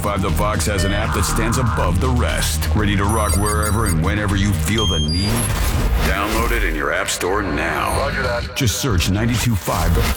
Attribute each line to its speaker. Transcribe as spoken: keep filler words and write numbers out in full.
Speaker 1: five The Fox has an app that stands above the rest. Ready to rock wherever and whenever you feel the need? Download it in your app store now.
Speaker 2: Roger that.
Speaker 1: Just search ninety-two point five The